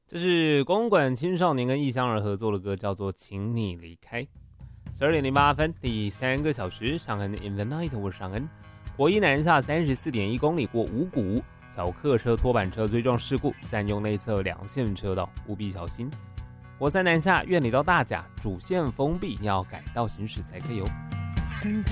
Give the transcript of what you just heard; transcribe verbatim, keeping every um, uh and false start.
这是公馆青少年跟异乡人合作的歌，叫做《请你离开》。十二点零八分，第三个小时，尚恩 In the Night， 我是尚恩。国一南下三十四点一公里过五股，小客车拖板车追撞事故，占用内侧两线车道，务必小心。国三南下苑里到大甲主线封闭，要改道行驶才可以哦。